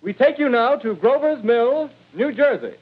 We take you now to Grover's Mill, New Jersey.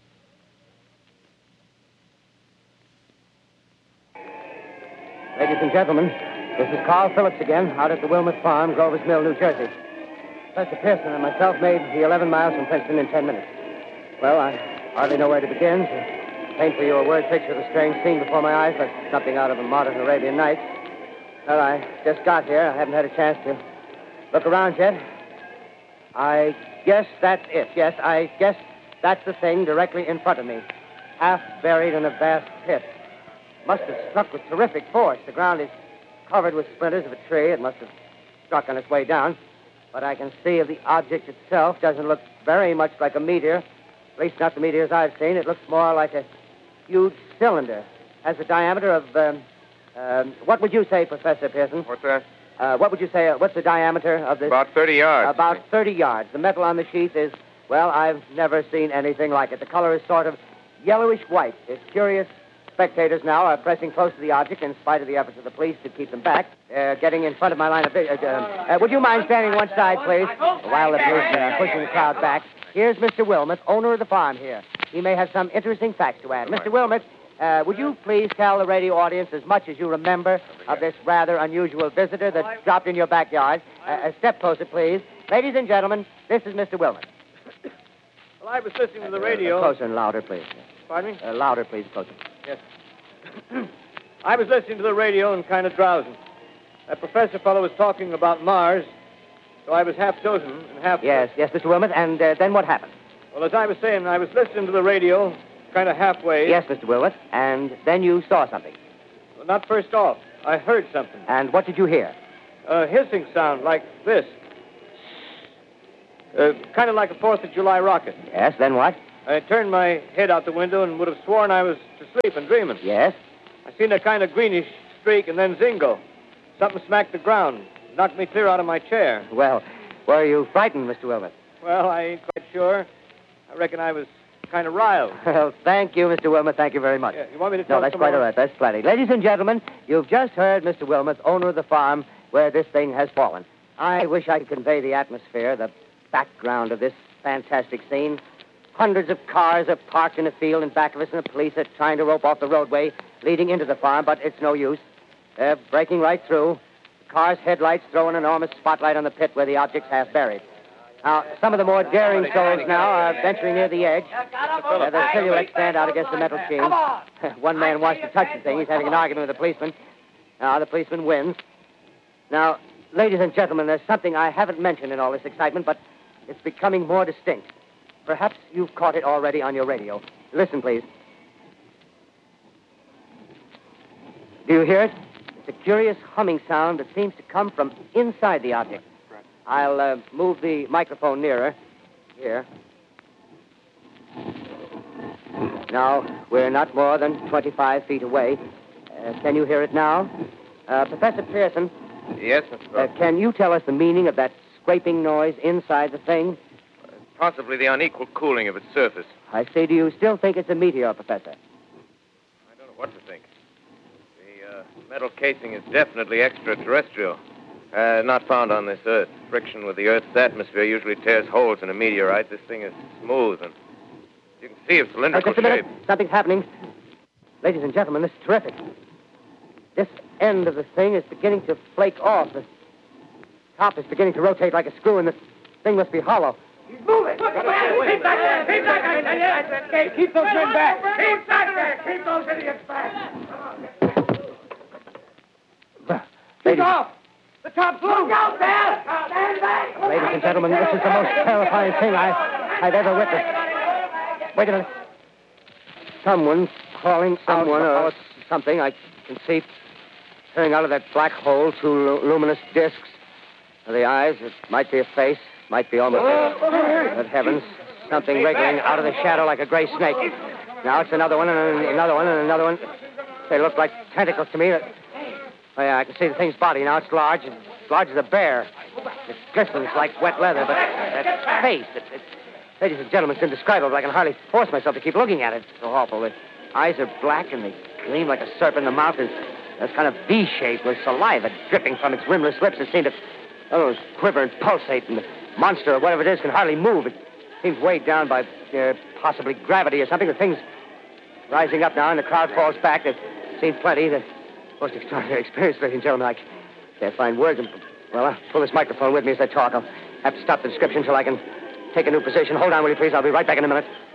Ladies and gentlemen, this is Carl Phillips again, out at the Wilmot Farm, Grover's Mill, New Jersey. Professor Pearson and myself made the 11 miles from Princeton in 10 minutes. Well, I hardly know where to begin. To paint for you a word picture of the strange scene before my eyes, like something out of a modern Arabian Nights. Well, I just got here. I haven't had a chance to look around yet. I guess that's it. Yes, I guess that's the thing directly in front of me, half buried in a vast pit. Must have struck with terrific force. The ground is covered with splinters of a tree. It must have struck on its way down. But I can see the object itself doesn't look very much like a meteor. At least not the meteors I've seen. It looks more like a huge cylinder. Has a diameter of, what would you say, Professor Pearson? What's that? What would you say, what's the diameter of this? About 30 yards. About 30 yards. The metal on the sheath is, well, I've never seen anything like it. The color is sort of yellowish white. It's curious. Spectators now are pressing close to the object in spite of the efforts of the police to keep them back. Getting in front of my line of vision. Would you mind standing one side, please? While the police are pushing the crowd back. Here's Mr. Wilmot, owner of the farm here. He may have some interesting facts to add. Mr. Wilmot, would you please tell the radio audience as much as you remember of this rather unusual visitor that dropped in your backyard? A step closer, please. Ladies and gentlemen, this is Mr. Wilmot. Well, I was listening to the radio. Closer and louder, please. Pardon me? Louder, please, closer. Yes. I was listening to the radio and kind of drowsing. That professor fellow was talking about Mars, so I was half dozing and half... Yes, Mr. Wilmot, and then what happened? Well, as I was saying, I was listening to the radio, kind of halfway. Yes, Mr. Wilmot, and then you saw something. Well, not first off. I heard something. And what did you hear? A hissing sound like this. Kind of like a 4th of July rocket. Yes, then what? I turned my head out the window and would have sworn I was asleep and dreaming. Yes? I seen a kind of greenish streak and then zingo. Something smacked the ground, knocked me clear out of my chair. Well, were you frightened, Mr. Wilmot? Well, I ain't quite sure. I reckon I was kind of riled. Well, thank you, Mr. Wilmot. Thank you very much. Yeah, you want me to tell No, that's quite all right. That's plenty. Ladies and gentlemen, you've just heard Mr. Wilmot, owner of the farm where this thing has fallen. I wish I could convey the atmosphere, the background of this fantastic scene. Hundreds of cars are parked in a field in back of us, and the police are trying to rope off the roadway leading into the farm, but it's no use. They're breaking right through. The car's headlights throw an enormous spotlight on the pit where the object's half buried. Now, some of the more daring souls now are venturing near the edge. The silhouettes stand out against the metal sheen. One man wants to touch the thing. He's having an argument with the policeman. Now, the policeman wins. Now, ladies and gentlemen, there's something I haven't mentioned in all this excitement, but it's becoming more distinct. Perhaps you've caught it already on your radio. Listen, please. Do you hear it? It's a curious humming sound that seems to come from inside the object. I'll move the microphone nearer. Here. Now, we're not more than 25 feet away. Can you hear it now? Professor Pearson. Yes, Mr. Brooks. Can you tell us the meaning of that scraping noise inside the thing? Possibly the unequal cooling of its surface. I say, do you still think it's a meteor, Professor? I don't know what to think. The metal casing is definitely extraterrestrial. Not found on this Earth. Friction with the Earth's atmosphere usually tears holes in a meteorite. This thing is smooth, and you can see its cylindrical Just a minute. shape. Something's happening. Ladies and gentlemen, this is terrific. This end of the thing is beginning to flake off. The top is beginning to rotate like a screw, and the thing must be hollow. He's moving. Keep back there. Keep back there. Keep those men back. Keep back there. Keep those idiots back. Keep off. The top's loose. Look out there. Stand back. Ladies and gentlemen, this is the most terrifying thing I've ever witnessed. Wait a minute. Someone's calling someone or something. I can see turning out of that black hole two luminous discs. The eyes, it might be a face, might be almost... Good heavens, something wriggling out of the shadow like a gray snake. Now it's another one, and another one, and another one. They look like tentacles to me. Oh, yeah, I can see the thing's body. Now it's large as a bear. It glistens like wet leather, but that face, ladies and gentlemen, it's indescribable. I can hardly force myself to keep looking at it. It's so awful. The eyes are black, and they gleam like a serpent. The mouth is kind of V-shaped with saliva dripping from its rimless lips. It seemed to quiver and pulsate, and monster or whatever it is can hardly move. It seems weighed down by possibly gravity or something. The thing's rising up now, and the crowd falls back. They've seen plenty. The most extraordinary experience, ladies and gentlemen. I can't find words. Well, I'll pull this microphone with me as I talk. I'll have to stop the description until I can take a new position. Hold on, will you, please? I'll be right back in a minute.